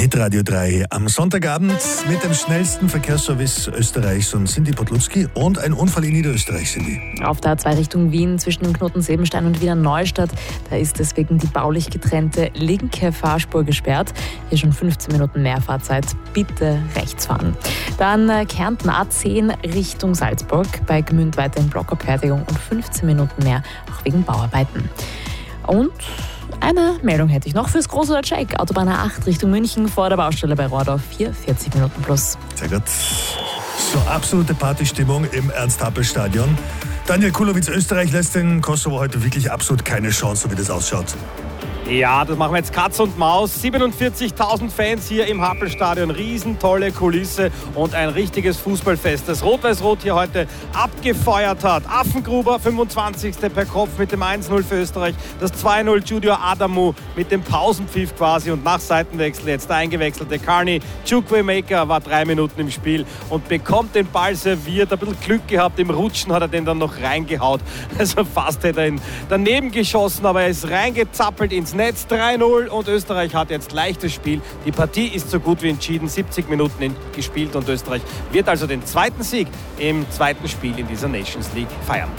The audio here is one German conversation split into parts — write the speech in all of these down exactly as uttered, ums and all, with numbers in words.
Hitradio drei am Sonntagabend mit dem schnellsten Verkehrsservice Österreichs und Cindy Podlutzki und ein Unfall in Niederösterreich, Cindy. Auf der A zwei Richtung Wien zwischen dem Knoten Sebenstein und Wiener Neustadt, da ist deswegen die baulich getrennte linke Fahrspur gesperrt. Hier schon fünfzehn Minuten mehr Fahrzeit. Bitte rechts fahren. Dann äh, Kärnten A zehn Richtung Salzburg, bei Gmünd weiterhin Blockabfertigung und fünfzehn Minuten mehr, auch wegen Bauarbeiten. Und eine Meldung hätte ich noch fürs große Check. Autobahn A acht Richtung München vor der Baustelle bei Rohrdorf. Hier vierzig Minuten plus. Sehr gut. So absolute Partystimmung im Ernst-Happel-Stadion. Daniel Kulowitz, Österreich lässt den Kosovo heute wirklich absolut keine Chance, so wie das ausschaut. Ja, das machen wir jetzt Katz und Maus. siebenundvierzigtausend Fans hier im Happelstadion. Riesentolle Kulisse und ein richtiges Fußballfest, das Rot-Weiß-Rot hier heute abgefeuert hat. Affengruber, fünfundzwanzigste per Kopf mit dem eins null für Österreich. Das zwei null Junior Adamu mit dem Pausenpfiff quasi und nach Seitenwechsel jetzt der eingewechselte Carney Chukwuemeka war drei Minuten im Spiel und bekommt den Ball serviert. Ein bisschen Glück gehabt, im Rutschen hat er den dann noch reingehaut. Also fast hätte er ihn daneben geschossen, aber er ist reingezappelt ins Netz. Drei null und Österreich hat jetzt leichtes Spiel. Die Partie ist so gut wie entschieden. siebzig Minuten in, gespielt und Österreich wird also den zweiten Sieg im zweiten Spiel in dieser Nations League feiern.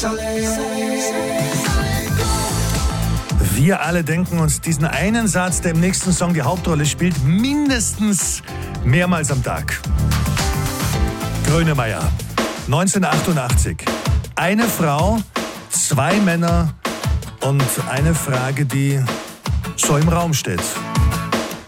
Wir alle denken uns diesen einen Satz, der im nächsten Song die Hauptrolle spielt, mindestens mehrmals am Tag. Grönemeyer, neunzehnhundertachtundachtzig. Eine Frau, zwei Männer und eine Frage, die so im Raum steht.